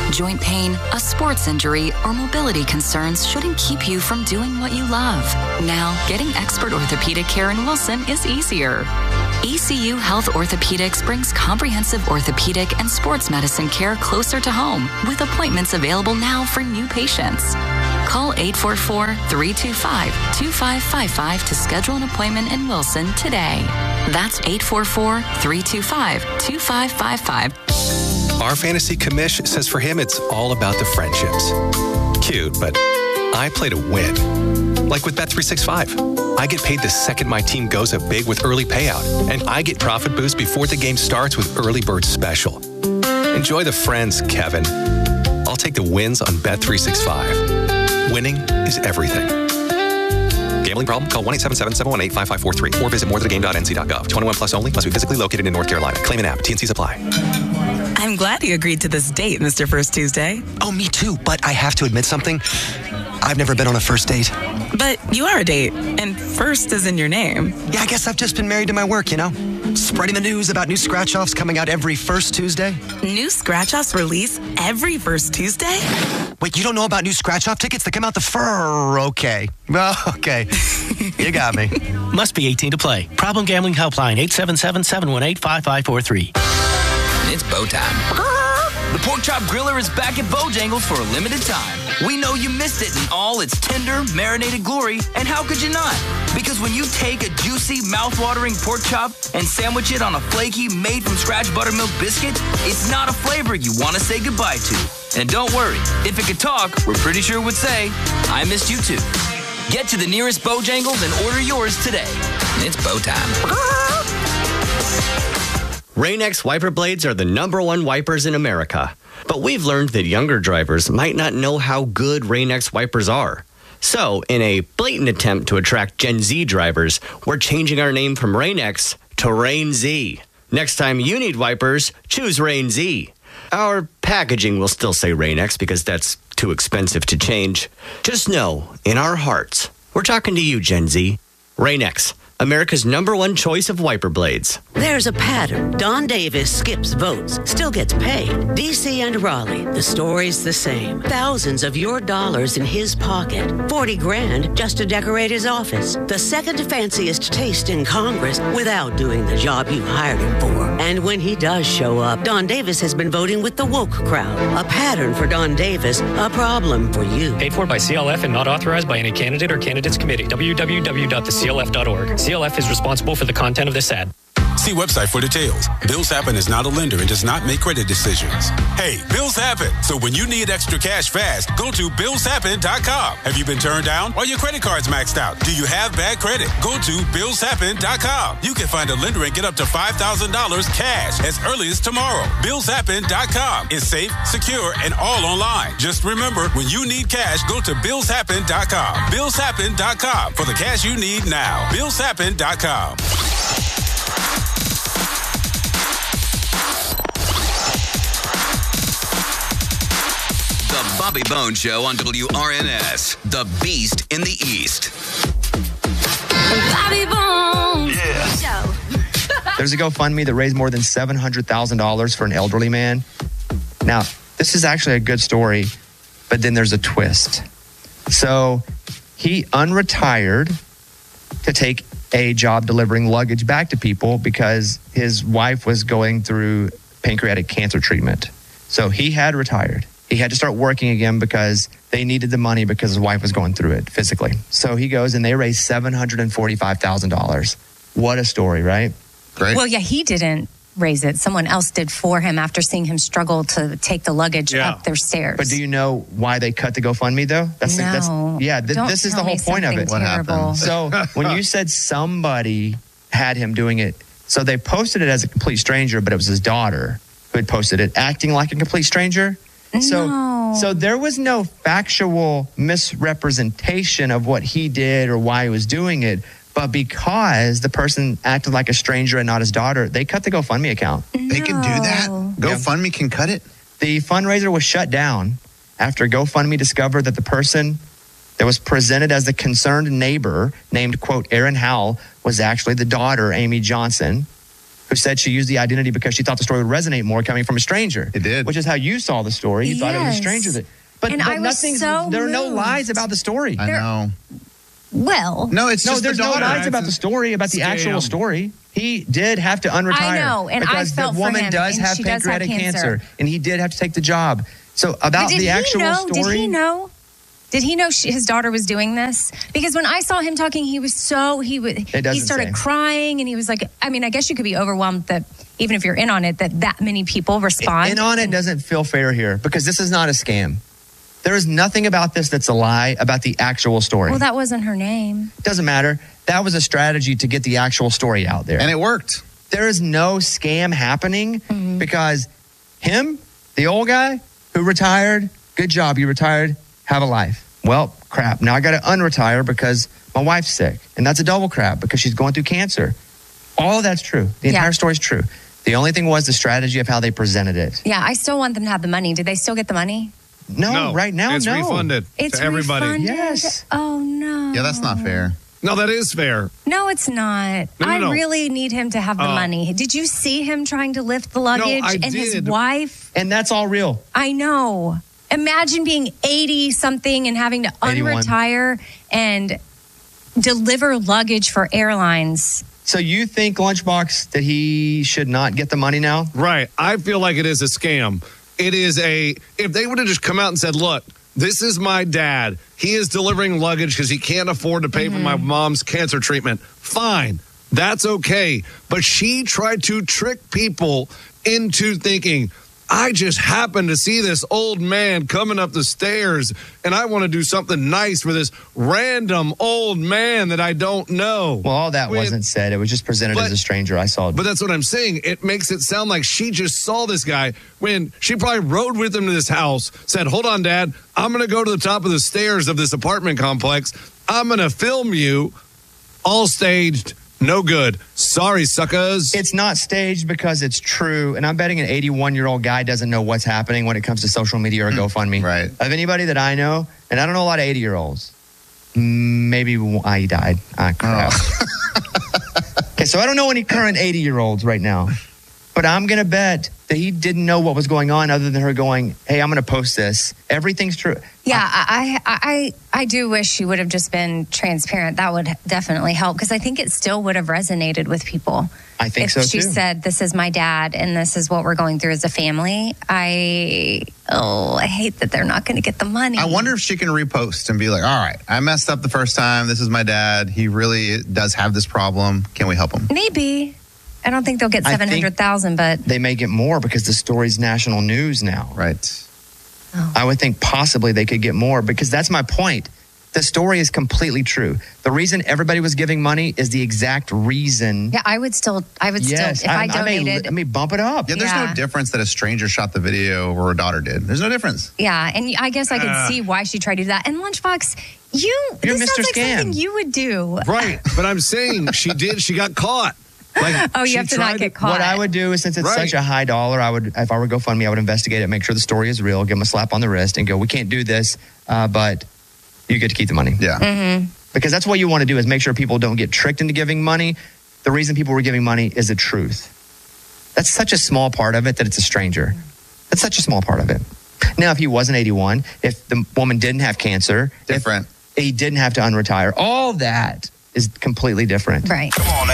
Joint pain, a sports injury, or mobility concerns shouldn't keep you from doing what you love. Now, getting expert orthopedic care in Wilson is easier. ECU Health Orthopedics brings comprehensive orthopedic and sports medicine care closer to home, with appointments available now for new patients. Call 844-325-2555 to schedule an appointment in Wilson today. That's 844-325-2555. Our fantasy commish says for him, it's all about the friendships. Cute, but I play to win. Like with Bet365. I get paid the second my team goes up big with early payout, and I get profit boost before the game starts with Early Bird Special. Enjoy the friends, Kevin. I'll take the wins on Bet365. Winning is everything. Gambling problem? Call 1-877-718-5543 or visit morethanagame.nc.gov. 21 plus only. Must be physically located in North Carolina. Claim an app. T&Cs apply. I'm glad you agreed to this date, Mr. First Tuesday. Oh, me too. But I have to admit something. I've never been on a first date. But you are a date, and first is in your name. Yeah, I guess I've just been married to my work, you know? Spreading the news about new scratch-offs coming out every first Tuesday. New scratch-offs release every first Tuesday? Wait, you don't know about new scratch-off tickets that come out the Okay. Well, okay. You got me. Must be 18 to play. Problem Gambling Helpline, 877-718-5543. It's bow time. The Pork Chop Griller is back at Bojangles for a limited time. We know you missed it in all its tender, marinated glory, and how could you not? Because when you take a juicy, mouth-watering pork chop and sandwich it on a flaky, made-from-scratch buttermilk biscuit, it's not a flavor you want to say goodbye to. And don't worry, if it could talk, we're pretty sure it would say, I missed you too. Get to the nearest Bojangles and order yours today. It's bow time. Rain-X wiper blades are the #1 wipers in America. But we've learned that younger drivers might not know how good Rain-X wipers are. So, in a blatant attempt to attract Gen Z drivers, we're changing our name from Rain-X to Rain Z. Next time you need wipers, choose Rain Z. Our packaging will still say Rain-X because that's too expensive to change. Just know, in our hearts, we're talking to you, Gen Z. Rain-X, America's #1 choice of wiper blades. There's a pattern. Don Davis skips votes, still gets paid. D.C. and Raleigh, the story's the same. Thousands of your dollars in his pocket. 40 grand just to decorate his office. The second fanciest taste in Congress without doing the job you hired him for. And when he does show up, Don Davis has been voting with the woke crowd. A pattern for Don Davis, a problem for you. Paid for by CLF and not authorized by any candidate or candidates committee. www.theclf.org. CLF is responsible for the content of this ad. See website for details. Bills Happen is not a lender and does not make credit decisions. Hey, bills happen. So when you need extra cash fast, go to billshappen.com. Have you been turned down? Are your credit cards maxed out? Do you have bad credit? Go to billshappen.com. You can find a lender and get up to $5,000 cash as early as tomorrow. Billshappen.com is safe, secure, and all online. Just remember, when you need cash, go to billshappen.com. Billshappen.com for the cash you need now. Billshappen.com. The Bobby Bones Show on WRNS, the Beast in the East. Bobby Bones. Yeah. There's a GoFundMe that raised more than $700,000 for an elderly man. Now, this is actually a good story, but then there's a twist. So he unretired to take a job delivering luggage back to people because his wife was going through pancreatic cancer treatment. So he had retired. He had to start working again because they needed the money because his wife was going through it physically. So he goes and they raised $745,000. What a story, right? Great. Well, yeah, he didn't raise it. Someone else did for him after seeing him struggle to take the luggage up their stairs. But do you know why they cut the GoFundMe, though? This is the whole point of it. What happened? So when you said somebody had him doing it, so they posted it as a complete stranger, but it was his daughter who had posted it, acting like a complete stranger. So there was no factual misrepresentation of what he did or why he was doing it. But because the person acted like a stranger and not his daughter, they cut the GoFundMe account. They can do that? GoFundMe can cut it? The fundraiser was shut down after GoFundMe discovered that the person that was presented as the concerned neighbor named, quote, Aaron Howell, was actually the daughter, Amy Johnson. who said she used the identity because she thought the story would resonate more coming from a stranger. It did. Which is how you saw the story. You thought it was a stranger. But I was so there are no moved. lies about the story. I know. Well, No, it's just there's the no daughter. lies about the story, about the actual story. He did have to unretire. I know, and I because felt the for woman him, does and have she does have pancreatic cancer. and he did have to take the job. So about But the actual story. Did he know? Did he know his daughter was doing this? Because when I saw him talking, he doesn't started say. crying, and he was like, I mean, I guess you could be overwhelmed that even if you're in on it, that many people respond. In on it doesn't feel fair here because this is not a scam. There is nothing about this that's a lie about the actual story. Well, that wasn't her name. Doesn't matter. That was a strategy to get the actual story out there. And it worked. There is no scam happening because him, the old guy who retired, good job, you retired, have a life. Well, crap, now I got to unretire because my wife's sick. And that's a double crap because she's going through cancer. All of that's true. The entire story's true. The only thing was the strategy of how they presented it. Yeah, I still want them to have the money. Did they still get the money? No, right now, it's no. refunded It's to everybody. refunded? Yes. Oh, no. Yeah, that's not fair. No, that is fair. No, it's not. No. I really need him to have the Oh. money. Did you see him trying to lift the luggage I and his did. wife? And that's all real. I know. Imagine being 80 something and having to 81. unretire and deliver luggage for airlines. So you think, Lunchbox, that he should not get the money now? Right. I feel like it is a scam. It is if they would have just come out and said, look, this is my dad. He is delivering luggage because he can't afford to pay for my mom's cancer treatment. Fine. That's okay. But she tried to trick people into thinking, I just happened to see this old man coming up the stairs and I want to do something nice for this random old man that I don't know. Well, all that wasn't said. It was just presented as a stranger. I saw it. But that's what I'm saying. It makes it sound like she just saw this guy when she probably rode with him to this house, said, hold on, Dad, I'm going to go to the top of the stairs of this apartment complex. I'm going to film you, all staged. No good. Sorry, suckers. It's not staged because it's true. And I'm betting an 81-year-old guy doesn't know what's happening when it comes to social media or GoFundMe. Right. Of anybody that I know, and I don't know a lot of 80-year-olds. Maybe he died. Crap. Okay, so I don't know any current 80-year-olds right now. But I'm going to bet that he didn't know what was going on other than her going, hey, I'm going to post this. Everything's true. Yeah, I do wish she would have just been transparent. That would definitely help because I think it still would have resonated with people. I think if so, she too. said, this is my dad and this is what we're going through as a family, I hate that they're not going to get the money. I wonder if she can repost and be like, all right, I messed up the first time. This is my dad. He really does have this problem. Can we help him? Maybe. I don't think they'll get I think 700,000, but they may get more because the story's national news now. Right. I would think possibly they could get more because that's my point. The story is completely true. The reason everybody was giving money is the exact reason. yeah, I would still, if I donated. Let me bump it up. Yeah, there's Yeah. no difference that a stranger shot the video or her daughter did. There's no difference. Yeah, and I guess I could see why she tried to do that. And Lunchbox, You're this Mr. sounds like Scam. something you would do. Right. But I'm saying she got caught. Like, Oh, you she have to not tried get caught. What I would do is, since it's Right. such a high dollar, if I were GoFundMe, I would investigate it, make sure the story is real, give them a slap on the wrist, and go, we can't do this, but you get to keep the money. Yeah. Mm-hmm. Because that's what you want to do is make sure people don't get tricked into giving money. The reason people were giving money is the truth. That's such a small part of it that it's a stranger. That's such a small part of it. Now, if he wasn't 81, if the woman didn't have cancer, Different. if he didn't have to unretire, all that is completely different. Right. Come on now.